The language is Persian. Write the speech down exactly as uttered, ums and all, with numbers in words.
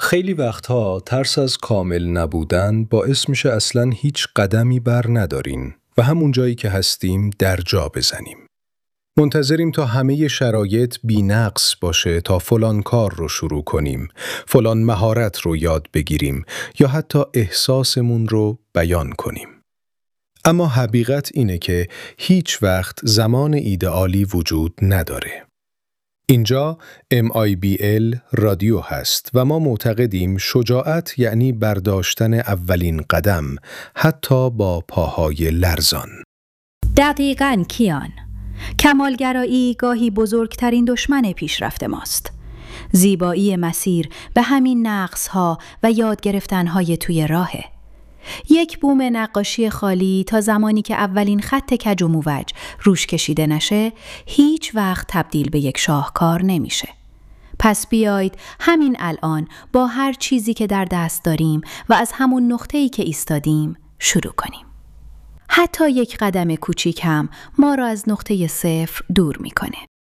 خیلی وقتها ترس از کامل نبودن باعث میشه اصلاً هیچ قدمی بر ندارین و همون جایی که هستیم در جا بزنیم. منتظریم تا همه شرایط بی نقص باشه تا فلان کار رو شروع کنیم، فلان مهارت رو یاد بگیریم یا حتی احساسمون رو بیان کنیم. اما حقیقت اینه که هیچ وقت زمان ایدئالی وجود نداره. اینجا ام آی بی ال رادیو هست و ما معتقدیم شجاعت یعنی برداشتن اولین قدم، حتی با پاهای لرزان. دقیقاً کیان. کمالگرایی گاهی بزرگترین دشمن پیشرفت ماست. زیبایی مسیر به همین نقص‌ها و یاد گرفتن‌های توی راهه. یک بوم نقاشی خالی تا زمانی که اولین خط کج و موج روش کشیده نشه، هیچ وقت تبدیل به یک شاهکار نمیشه. پس بیایید همین الان با هر چیزی که در دست داریم و از همون نقطه‌ای که ایستادیم شروع کنیم. حتی یک قدم کوچیک هم ما را از نقطه صفر دور میکنه.